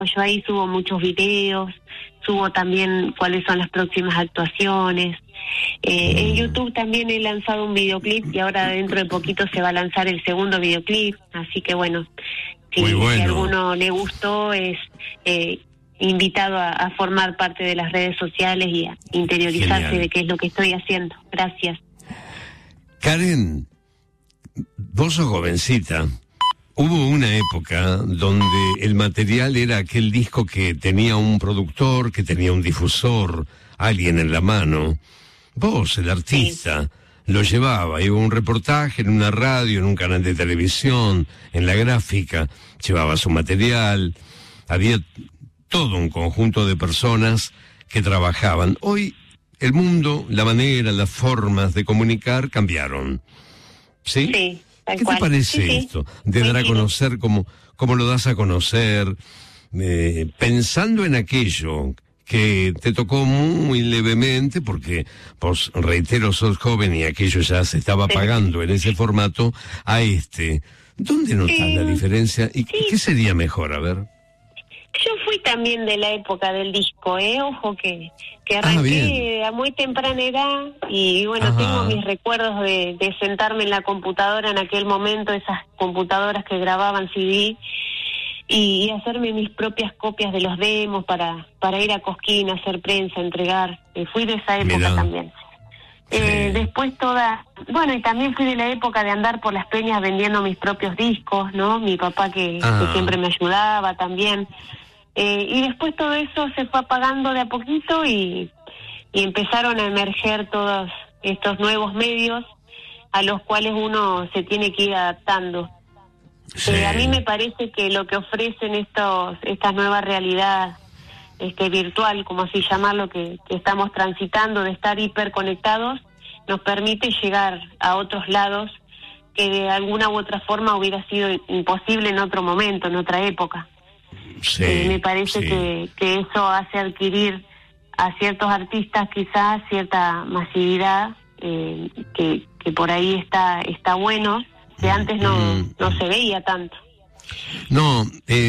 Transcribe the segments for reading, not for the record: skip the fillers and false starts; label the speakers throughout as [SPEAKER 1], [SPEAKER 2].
[SPEAKER 1] yo ahí subo muchos videos, subo también cuáles son las próximas actuaciones. En YouTube también he lanzado un videoclip y ahora dentro de poquito se va a lanzar el segundo videoclip, así que bueno, si a alguno le gustó es invitado a formar parte de las redes sociales y a interiorizarse Genial. De qué es lo que estoy haciendo. Gracias.
[SPEAKER 2] Karen, vos sos jovencita. Hubo una época donde el material era aquel disco que tenía un productor, que tenía un difusor, alguien en la mano. Vos, el artista, lo llevaba, iba a un reportaje en una radio, en un canal de televisión, en la gráfica, llevaba su material, había todo un conjunto de personas que trabajaban. Hoy el mundo, la manera, las formas de comunicar cambiaron. ¿Sí?
[SPEAKER 1] Sí.
[SPEAKER 2] ¿Qué te parece esto? De dar a conocer como lo das a conocer, pensando en aquello que te tocó muy levemente, porque vos, reitero, sos joven y aquello ya se estaba apagando en ese formato, a ¿dónde notas la diferencia? ¿Y qué sería mejor? A ver.
[SPEAKER 1] Yo fui también de la época del disco, ojo que arranqué a muy temprana edad y bueno, tengo mis recuerdos de sentarme en la computadora en aquel momento, esas computadoras que grababan CD, y hacerme mis propias copias de los demos para ir a Cosquín, a hacer prensa, entregar. Fui de esa época también. Después y también fui de la época de andar por las peñas vendiendo mis propios discos, ¿no? Mi papá que siempre me ayudaba también. Y después todo eso se fue apagando de a poquito y empezaron a emerger todos estos nuevos medios a los cuales uno se tiene que ir adaptando. A mí me parece que lo que ofrecen esta nueva realidad virtual, como así llamarlo, que estamos transitando, de estar hiperconectados, nos permite llegar a otros lados que de alguna u otra forma hubiera sido imposible en otro momento, en otra época. Me parece que eso hace adquirir a ciertos artistas quizás cierta masividad, que por ahí está bueno, que antes no se veía tanto.
[SPEAKER 2] No,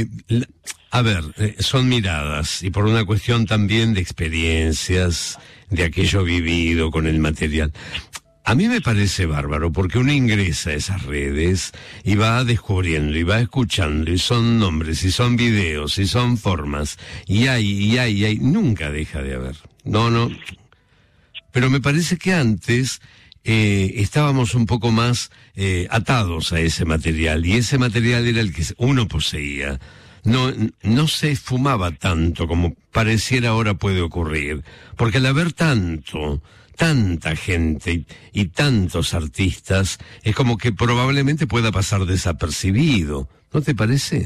[SPEAKER 2] a ver, son miradas, y por una cuestión también de experiencias, de aquello vivido con el material. A mí me parece bárbaro, porque uno ingresa a esas redes y va descubriendo, y va escuchando, y son nombres, y son videos, y son formas, y hay, nunca deja de haber. No. Pero me parece que antes estábamos un poco más atados a ese material, y ese material era el que uno poseía. No se esfumaba tanto como pareciera ahora puede ocurrir, porque al haber tanta gente y tantos artistas, es como que probablemente pueda pasar desapercibido, ¿no te parece?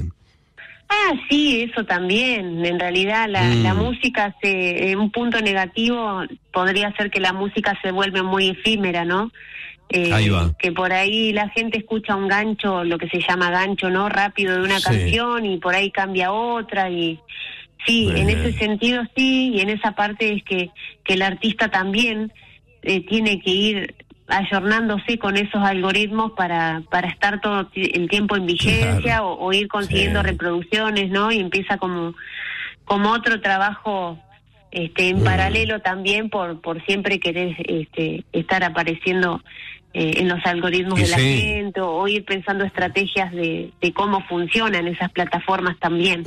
[SPEAKER 1] Sí, eso también. En realidad la música, un punto negativo podría ser que la música se vuelve muy efímera, ¿no?
[SPEAKER 2] Ahí va.
[SPEAKER 1] Que por ahí la gente escucha un gancho, lo que se llama gancho, ¿no? Rápido de una canción, y por ahí cambia otra, y en ese sentido y en esa parte es que el artista también tiene que ir ayornándose con esos algoritmos para estar todo el tiempo en vigencia, o ir consiguiendo reproducciones, ¿no? Y empieza como otro trabajo en paralelo también por siempre querer estar apareciendo en los algoritmos de la gente, o ir pensando estrategias de cómo funcionan esas plataformas también.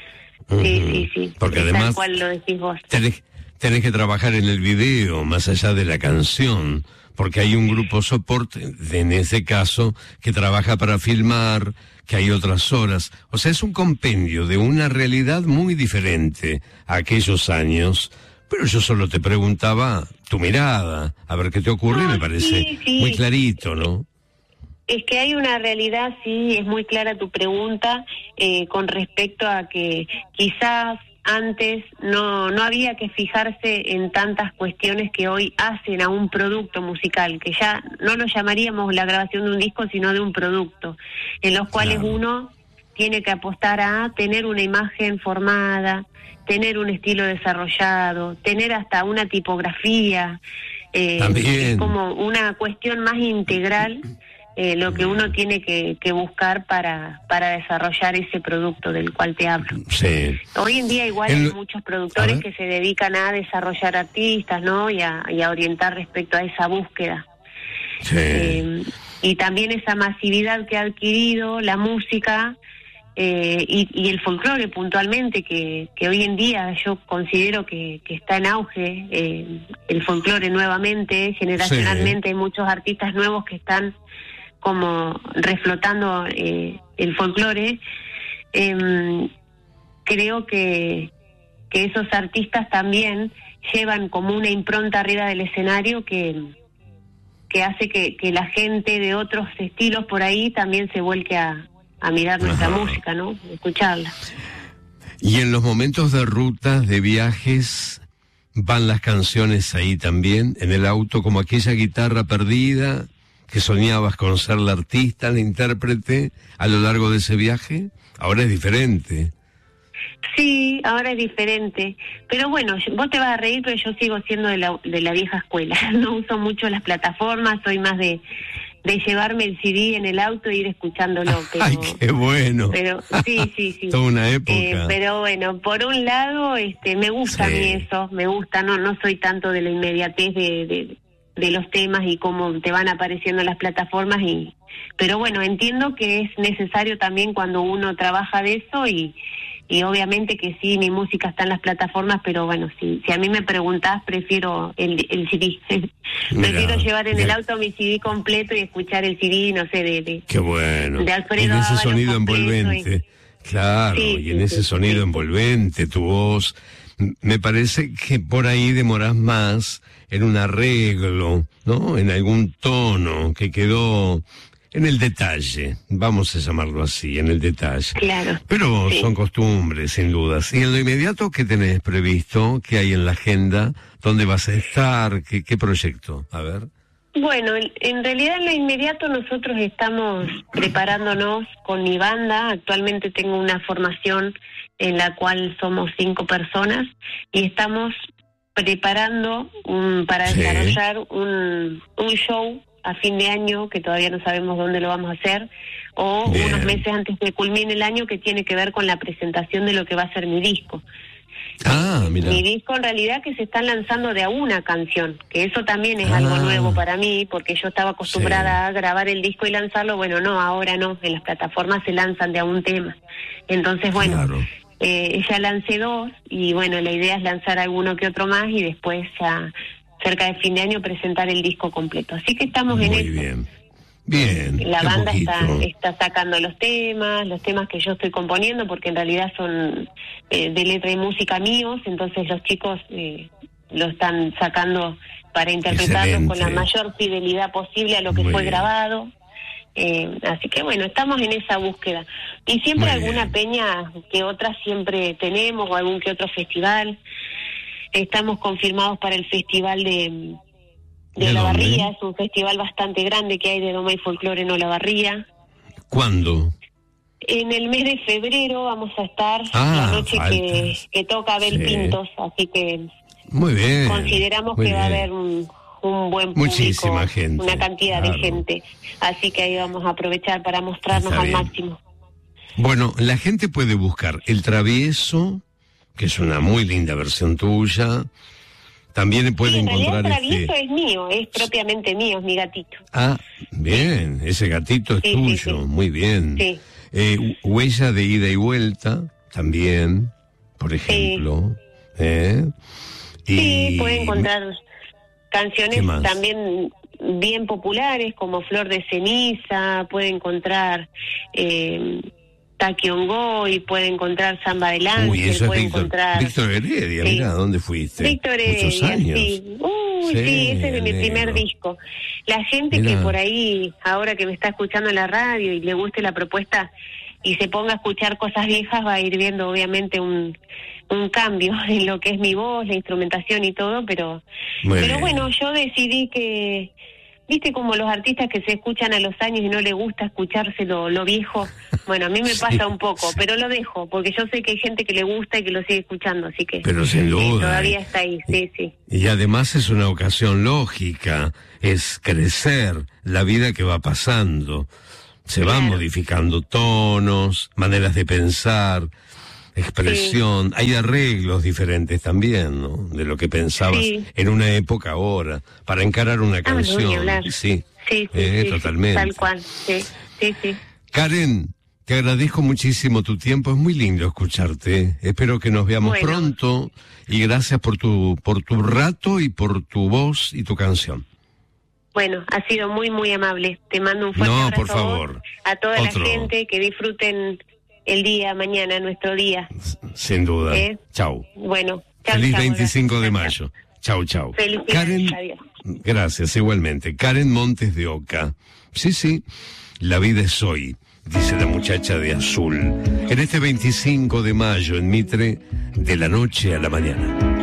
[SPEAKER 1] Sí.
[SPEAKER 2] Porque además,
[SPEAKER 1] tal cual lo decís vos.
[SPEAKER 2] Tenés que trabajar en el video, más allá de la canción, porque hay un grupo soporte, en ese caso, que trabaja para filmar, que hay otras horas. O sea, es un compendio de una realidad muy diferente a aquellos años. Pero yo solo te preguntaba tu mirada, a ver qué te ocurre, y me parece muy clarito, ¿no?
[SPEAKER 1] Es que hay una realidad, es muy clara tu pregunta, con respecto a que quizás antes no había que fijarse en tantas cuestiones que hoy hacen a un producto musical, que ya no lo llamaríamos la grabación de un disco, sino de un producto, en los cuales uno tiene que apostar a tener una imagen formada, tener un estilo desarrollado, tener hasta una tipografía, es como una cuestión más integral lo que uno tiene que buscar para desarrollar ese producto del cual te hablo.
[SPEAKER 2] Sí.
[SPEAKER 1] Hoy en día igual hay muchos productores que se dedican a desarrollar artistas, ¿no? Y a orientar respecto a esa búsqueda.
[SPEAKER 2] Sí.
[SPEAKER 1] Y también esa masividad que ha adquirido la música y el folclore puntualmente, que hoy en día yo considero que está en auge, el folclore nuevamente, generacionalmente. Hay muchos artistas nuevos que están como reflotando el folclore. Creo que esos artistas también llevan como una impronta arriba del escenario que hace que la gente de otros estilos por ahí también se vuelque a mirar nuestra música, ¿no? Escucharla.
[SPEAKER 2] Y en los momentos de rutas, de viajes, van las canciones ahí también, en el auto, como aquella guitarra perdida que soñabas con ser la artista, la intérprete, a lo largo de ese viaje. Ahora es diferente.
[SPEAKER 1] Sí, ahora es diferente. Pero bueno, vos te vas a reír, pero yo sigo siendo de la vieja escuela. No uso mucho las plataformas, soy más de llevarme el CD en el auto e ir escuchándolo. Pero,
[SPEAKER 2] ¡ay, qué bueno!
[SPEAKER 1] Pero sí.
[SPEAKER 2] Toda una época.
[SPEAKER 1] Pero bueno, por un lado, me gusta a mí eso, me gusta. No soy tanto de la inmediatez de los temas y cómo te van apareciendo las plataformas. Pero bueno, entiendo que es necesario también cuando uno trabaja de eso y obviamente que sí, mi música está en las plataformas, pero bueno, si a mí me preguntás, prefiero el CD. Prefiero llevar en el auto mi CD completo y escuchar el CD, no sé, de
[SPEAKER 2] qué bueno.
[SPEAKER 1] De Alfredo
[SPEAKER 2] en ese
[SPEAKER 1] Ábalos
[SPEAKER 2] sonido envolvente. Claro,
[SPEAKER 1] sí,
[SPEAKER 2] y en ese sonido envolvente, tu voz. Me parece que por ahí demorás más en un arreglo, ¿no? En algún tono que quedó en el detalle, vamos a llamarlo así, en el detalle.
[SPEAKER 1] Claro.
[SPEAKER 2] Pero son costumbres, sin dudas. Y en lo inmediato, ¿qué tenés previsto? ¿Qué hay en la agenda? ¿Dónde vas a estar? ¿Qué proyecto? A ver.
[SPEAKER 1] Bueno, en realidad en lo inmediato nosotros estamos preparándonos con mi banda. Actualmente tengo una formación en la cual somos 5 personas y estamos preparando para desarrollar un show a fin de año, que todavía no sabemos dónde lo vamos a hacer, o unos meses antes de que culmine el año, que tiene que ver con la presentación de lo que va a ser mi disco.
[SPEAKER 2] Mira.
[SPEAKER 1] Mi disco en realidad que se están lanzando de a una canción, que eso también es algo nuevo para mí, porque yo estaba acostumbrada a grabar el disco y lanzarlo. Bueno, no, ahora no, en las plataformas se lanzan de a un tema. Entonces, bueno, ya lancé 2 y bueno, la idea es lanzar alguno que otro más y después ya cerca de fin de año presentar el disco completo. Así que estamos en eso.
[SPEAKER 2] Bien.
[SPEAKER 1] La banda está sacando los temas que yo estoy componiendo, porque en realidad son de letra y música míos, entonces los chicos lo están sacando para interpretarlos con la mayor fidelidad posible a lo que fue grabado. Así que bueno, estamos en esa búsqueda. Y siempre alguna peña que otra siempre tenemos, o algún que otro festival. Estamos confirmados para el festival de Olavarría. Es un festival bastante grande que hay de Doma y Folclore en Olavarría.
[SPEAKER 2] ¿Cuándo?
[SPEAKER 1] En el mes de febrero vamos a estar, la noche que toca Abel Pintos, así que
[SPEAKER 2] muy bien,
[SPEAKER 1] consideramos que va a haber un buen público,
[SPEAKER 2] muchísima gente,
[SPEAKER 1] una cantidad de gente, así que ahí vamos a aprovechar para mostrarnos al máximo.
[SPEAKER 2] Bueno, la gente puede buscar El Travieso, que es una muy linda versión tuya. También puede encontrar
[SPEAKER 1] El Travieso es mío, es propiamente mío, es mi gatito.
[SPEAKER 2] Bien, ese gatito es tuyo, muy bien.
[SPEAKER 1] Sí.
[SPEAKER 2] Huella de ida y vuelta, también, por ejemplo.
[SPEAKER 1] Sí, puede encontrar canciones también bien populares, como Flor de Ceniza, puede encontrar Taquiongoy, puede encontrar Samba del Ángel,
[SPEAKER 2] eso
[SPEAKER 1] puede
[SPEAKER 2] es
[SPEAKER 1] encontrar...
[SPEAKER 2] Víctor Heredia, mira, ¿dónde fuiste?
[SPEAKER 1] Víctor Heredia,
[SPEAKER 2] muchos años.
[SPEAKER 1] Sí, ese es de mi primer disco. La gente que por ahí, ahora que me está escuchando en la radio y le guste la propuesta y se ponga a escuchar cosas viejas, va a ir viendo obviamente un cambio en lo que es mi voz, la instrumentación y todo, pero bueno, yo decidí que viste como los artistas que se escuchan a los años y no les gusta escucharse lo viejo. Bueno, a mí me pasa un poco, pero lo dejo, porque yo sé que hay gente que le gusta y que lo sigue escuchando, así que...
[SPEAKER 2] Pero sin duda.
[SPEAKER 1] Todavía está ahí, sí.
[SPEAKER 2] Y además es una ocasión lógica, es crecer la vida que va pasando. Se van modificando tonos, maneras de pensar, expresión, hay arreglos diferentes también, ¿no? De lo que pensabas en una época ahora, para encarar una canción. Sí, totalmente.
[SPEAKER 1] Tal cual, sí.
[SPEAKER 2] Karen, te agradezco muchísimo tu tiempo, es muy lindo escucharte. Espero que nos veamos pronto y gracias por tu rato y por tu voz y tu canción.
[SPEAKER 1] Bueno, ha sido muy, muy amable. Te mando un fuerte abrazo
[SPEAKER 2] por favor.
[SPEAKER 1] A toda la gente, que disfruten el día, mañana, nuestro día.
[SPEAKER 2] Sin duda. Chau.
[SPEAKER 1] Bueno,
[SPEAKER 2] feliz 25 de mayo. Chau.
[SPEAKER 1] Felicidades,
[SPEAKER 2] Karen,
[SPEAKER 1] adiós.
[SPEAKER 2] Gracias, igualmente. Karen Montes de Oca. Sí, la vida es hoy, dice la muchacha de azul. En este 25 de mayo, en Mitre, de la noche a la mañana.